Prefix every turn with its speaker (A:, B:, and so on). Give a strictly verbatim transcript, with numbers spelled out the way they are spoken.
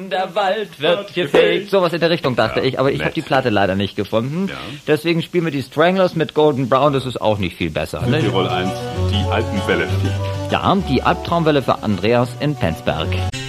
A: Mann, der Wald wird gefegt. Sowas in der Richtung dachte
B: Ja,
A: ich, aber ich
B: nett.
A: habe die Platte leider nicht gefunden.
B: Ja.
A: Deswegen spielen wir die Stranglers mit Golden Brown, das ist auch nicht viel besser. Ne?
B: Tirol eins, die Alpenwelle.
A: Ja, die Albtraumwelle für Andreas in Penzberg.